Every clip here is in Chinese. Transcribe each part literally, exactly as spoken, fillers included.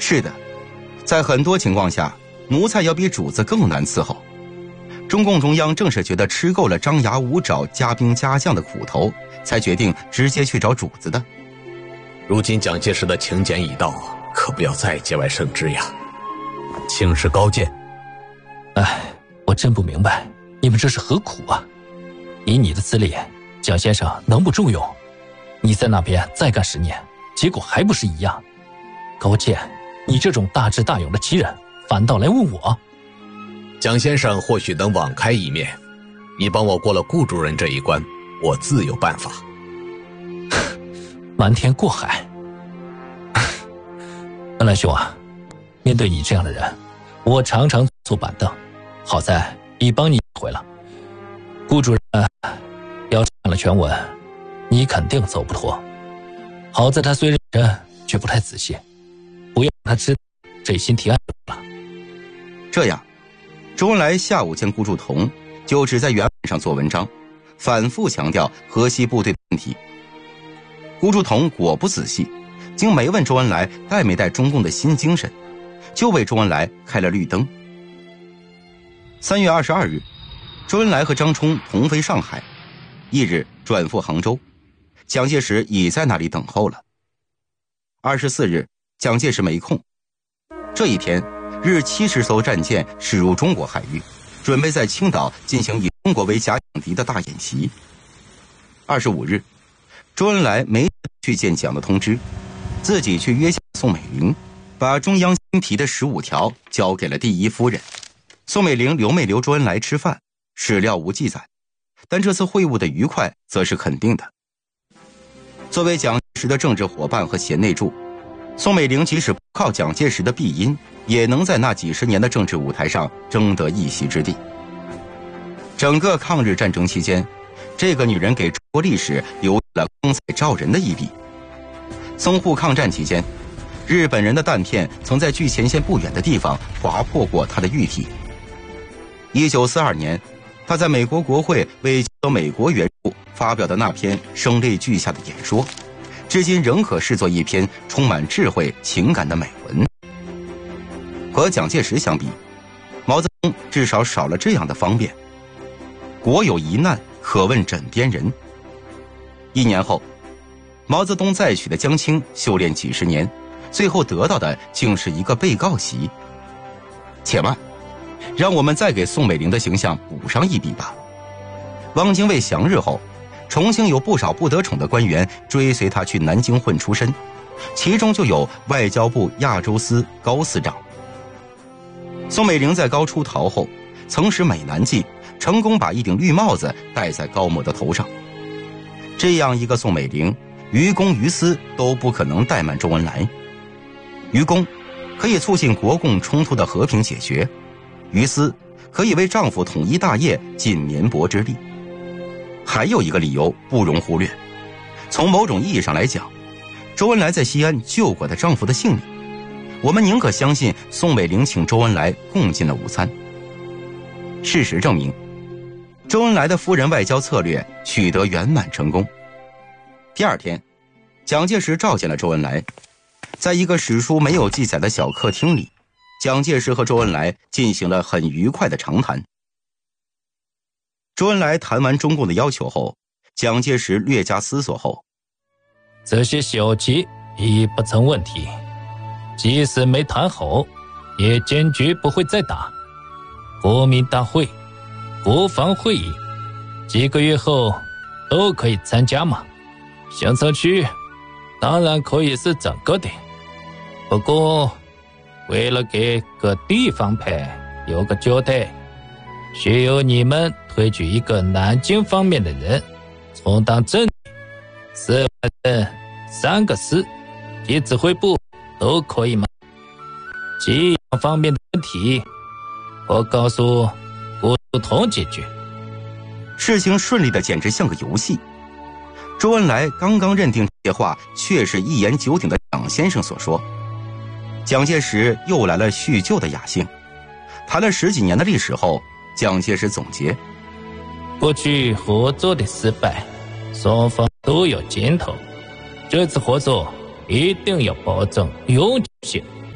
是的，在很多情况下，奴才要比主子更难伺候。中共中央正是觉得吃够了张牙舞爪、加兵加将的苦头，才决定直接去找主子的。 如今蒋介石的请柬已到，可不要再节外生枝呀。请示高见。 哎，我真不明白，你们这是何苦啊？以你的资历，蒋先生能不重用？你在那边再干十年，结果还不是一样？高见，你这种大智大勇的奇人，反倒来问我？ 蒋先生或许能网开一面，你帮我过了顾主任这一关，我自有办法。 瞒天过海。恩来兄啊，面对你这样的人，我常常坐板凳，好在已帮你回了。顾主任要是看了全文，你肯定走不脱。好在他虽认真，却不太仔细，不要让他知道这心提案了。 这样，周恩来下午见顾祝同，就只在原文上做文章，反复强调河西部队的问题。顾祝同果不仔细，竟没问周恩来带没带中共的新精神，就为周恩来开了绿灯。三月二十二日，周恩来和张冲同飞上海，翌日转赴杭州，蒋介石已在那里等候了。二十四日，蒋介石没空。这一天，日七十艘战舰驶入中国海域，准备在青岛进行以中国为假想敌的大演习。二十五日，周恩来没去见蒋的通知，自己去约下宋美龄，把中央新提的十五条交给了第一夫人。宋美龄留没留周恩来吃饭，史料无记载，但这次会晤的愉快则是肯定的。作为蒋介石的政治伙伴和贤内助，宋美龄即使不靠蒋介石的庇荫，也能在那几十年的政治舞台上争得一席之地。整个抗日战争期间，这个女人给中国历史留下了光彩照人的一笔。淞沪抗战期间，日本人的弹片曾在距前线不远的地方划破过她的玉体。一九四二年，她在美国国会为交得美国援助发表的那篇声泪俱下的演说，至今仍可视作一篇充满智慧情感的美文。和蒋介石相比，毛泽东至少少了这样的方便。国有一难，可问枕边人。一年后，毛泽东再娶的江青修炼几十年，最后得到的竟是一个被告席。且慢，让我们再给宋美龄的形象补上一笔吧。汪精卫降日后，重庆有不少不得宠的官员追随他去南京混出身，其中就有外交部亚洲司高司长。宋美龄在高出逃后，曾使美男计，成功把一顶绿帽子戴在高某的头上。这样一个宋美龄，于公于私都不可能怠慢周恩来。于公可以促进国共冲突的和平解决，于私可以为丈夫统一大业尽绵薄之力。还有一个理由不容忽略，从某种意义上来讲，周恩来在西安救过她丈夫的性命，我们宁可相信宋美龄请周恩来共进了午餐。事实证明，周恩来的夫人外交策略取得圆满成功。第二天，蒋介石召见了周恩来，在一个史书没有记载的小客厅里，蒋介石和周恩来进行了很愉快的长谈。周恩来谈完中共的要求后，蒋介石略加思索后， 这些小节已不成问题，即使没谈好，也坚决不会再打。国民大会、国防会议几个月后都可以参加嘛。行政区当然可以是整个的，不过为了给各地方派有个交代，需由你们推举一个南京方面的人充当正，四万人三个师及指挥部都可以吗？这样方面的问题，我告诉顾祝同解决。 事情顺利的简直像个游戏。周恩来刚刚认定这些话确是一言九鼎的蒋先生所说，蒋介石又来了叙旧的雅兴。谈了十几年的历史后，蒋介石总结， 过去合作的失败，双方都有检讨，这次合作一定要保证永久性。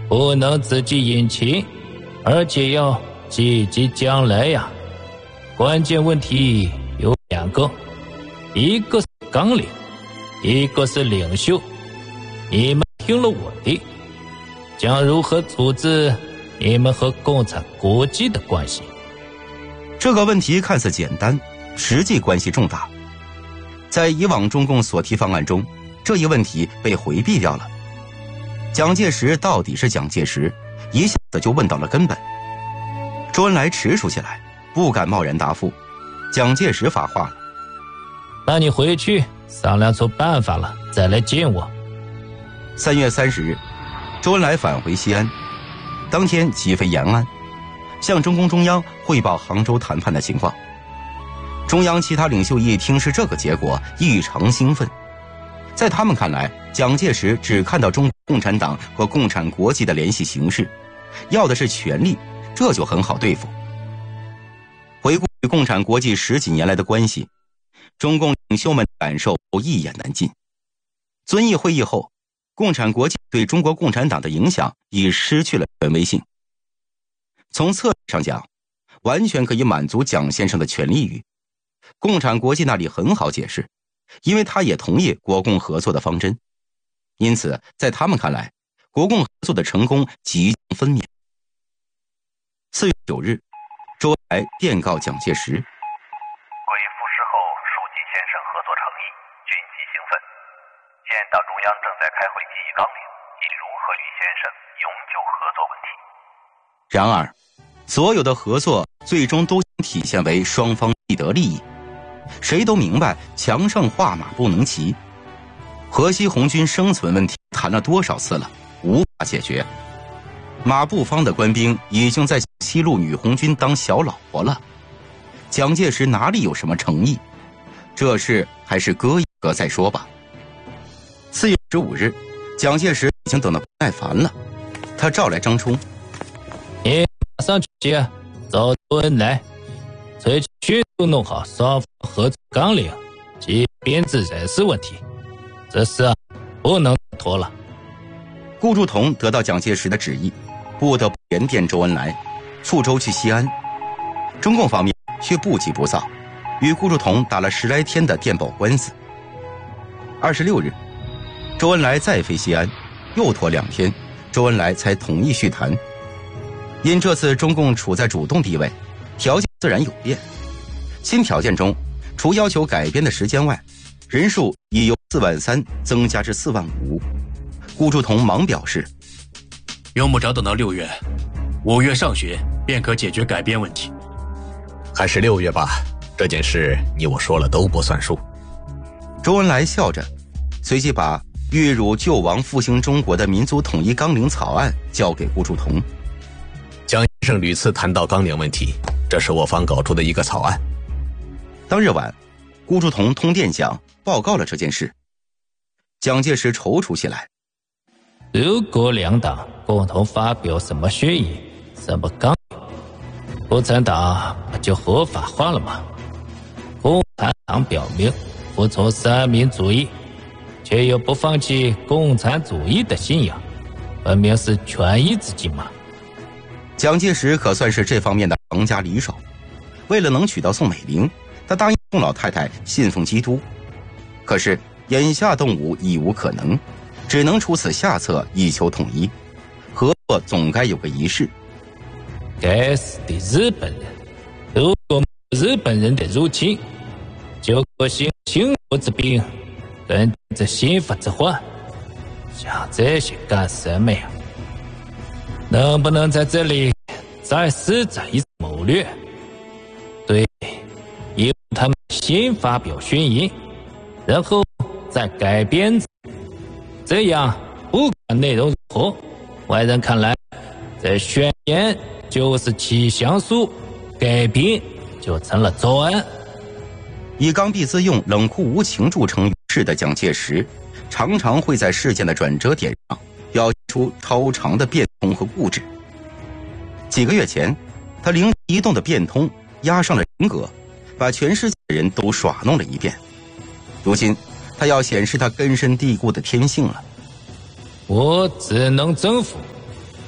不能自己引情，而且要积极将来呀。关键问题有两个，一个是纲领，一个是领袖。你们听了我的，将如何处置你们和共产国际的关系？ 这个问题看似简单，实际关系重大。在以往中共所提方案中，这一问题被回避掉了。蒋介石到底是蒋介石，一下子就问到了根本。周恩来踟蹰起来，不敢贸然答复。蒋介石发话了： 那你回去商量出办法了再来见我。 三月三十日，周恩来返回西安，当天起飞延安，向中共中央汇报杭州谈判的情况。中央其他领袖一听是这个结果，异常兴奋。在他们看来，蒋介石只看到中国共产党和共产国际的联系形式，要的是权力，这就很好对付。回顾与共产国际十几年来的关系，中共领袖们感受一言难尽。遵义会议后，共产国际对中国共产党的影响已失去了权威性。从策略上讲，完全可以满足蒋先生的权力欲。共产国际那里很好解释，因为他也同意国共合作的方针，因此在他们看来，国共合作的成功即将分娩。四月九日，周恩来电告蒋介石： 贵复事后庶几先生合作诚意，军纪兴奋。现党中央正在开会拟议纲领，议如何与先生永久合作问题。 然而，所有的合作最终都体现为双方既得利益。谁都明白墙上画马不能骑，河西红军生存问题谈了多少次了，无法解决。马步芳的官兵已经在西路女红军当小老婆了，蒋介石哪里有什么诚意？这事还是搁一搁再说吧。四月十五日，蒋介石已经等得不耐烦了，他召来张冲： 你马上去找周恩来，最迅速弄好双方合作纲领及编制人事问题，这事啊不能拖了。 顾祝同得到蒋介石的旨意，不得不严电周恩来，赴舟去西安。中共方面却不急不躁，与顾祝同打了十来天的电报官司。二十六日，周恩来再飞西安，又拖两天，周恩来才同意续谈。因这次中共处在主动地位，条件自然有变。新条件中，除要求改编的时间外，人数已由四万三增加至四万五。顾祝同忙表示： 用不着等到六月，五月上旬便可解决改编问题。 还是六月吧，这件事你我说了都不算数。 周恩来笑着，随即把预汝救亡复兴中国的民族统一纲领草案交给顾祝同。 蒋先生屡次谈到纲领问题，这是我方搞出的一个草案。 当日晚，顾祝同通电讲报告了这件事。蒋介石踌躇起来： 如果两党共同发表什么宣言、什么纲领，共产党不就合法化了吗？共产党表明服从三民主义，却又不放弃共产主义的信仰，分明是权宜之计嘛。 蒋介石可算是这方面的行家里手，为了能娶到宋美龄，他答应宋老太太信奉基督。可是眼下动武已无可能，只能出此下策以求统一。合作总该有个仪式。 该死的日本人！如果没有日本人的入侵，就可行清国之兵，跟着新法之患，想这些干什么呀？能不能在这里再施展一次谋略？对，由他们先发表宣言，然后再改编，这样不管内容如何，外人看来，这宣言就是起降书，改编就成了作案。 以刚愎自用、冷酷无情著称于世的蒋介石，常常会在事件的转折点上表现出超常的变通和固执。几个月前，他灵机一动的变通压上了人格，把全世界的人都耍弄了一遍。如今，他要显示他根深蒂固的天性了。 我只能征服，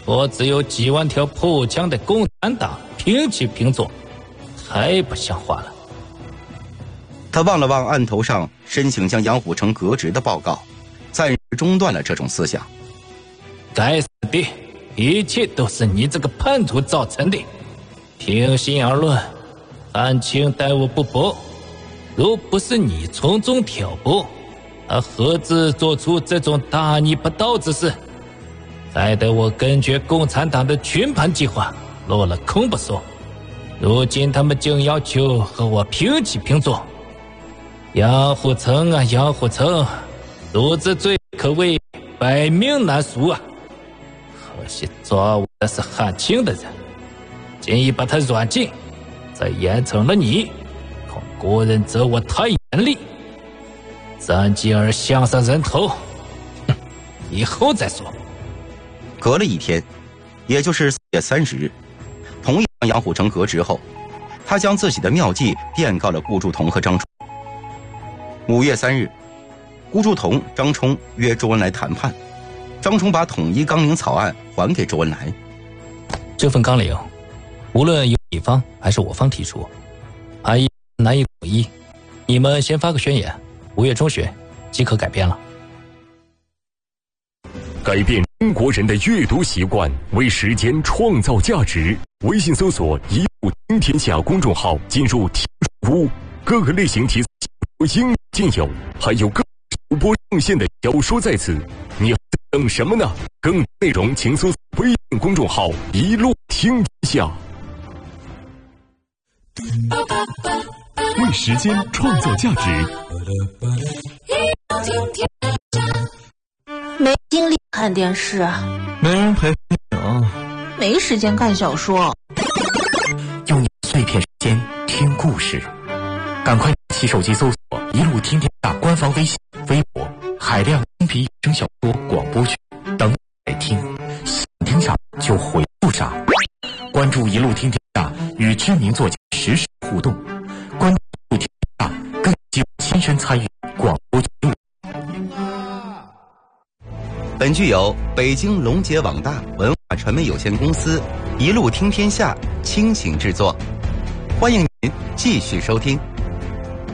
我只有几万条破枪的共产党平起平坐，太不像话了。 他望了望案头上申请将杨虎城革职的报告，暂时中断了这种思想。 该死的，一切都是你这个叛徒造成的。平心而论，汉卿待我不薄，若不是你从中挑拨，他何至做出这种大逆不道之事？害得我根绝共产党的群盘计划落了空不说，如今他们竟要求和我平起平坐。杨虎城啊，杨虎城，渎职罪可谓百命难赎啊！可惜抓我的是汉卿的人，建议把他软禁，再严惩了你，恐国人责我太严厉，暂继而项上人头。哼，以后再说。 隔了一天，也就是四月三十日，同意让杨虎城革职后，他将自己的妙计电告了顾祝同和张冲。五月三日，顾祝同、张冲约周恩来谈判，张冲把统一纲领草案还给周恩来。 这份纲领，无论由你方还是我方提出，含义难以统一，你们先发个宣言，五月中旬即可改编了。 改变中国人的阅读习惯，为时间创造价值。微信搜索“一路听天下”公众号，进入听书屋，各个类型题材应有尽有，还有各主播上线的小说在此，你还等什么呢？更多内容请搜索微信公众号“一路听天下”。为时间创造价值。 没精力看电视， 没人陪你啊， 没时间看小说， 用你碎片时间听故事，赶快起手机搜索“一路听天下”官方微信、微博、海量精品有声小说广播剧，等你来听。想听啥就回复啥，关注“一路听天下”，与知名作家实时互动。关注“一路听天下”，更有亲身参与广播剧录。 本剧由北京龙杰网大文化传媒有限公司一路听天下倾情制作，欢迎您继续收听。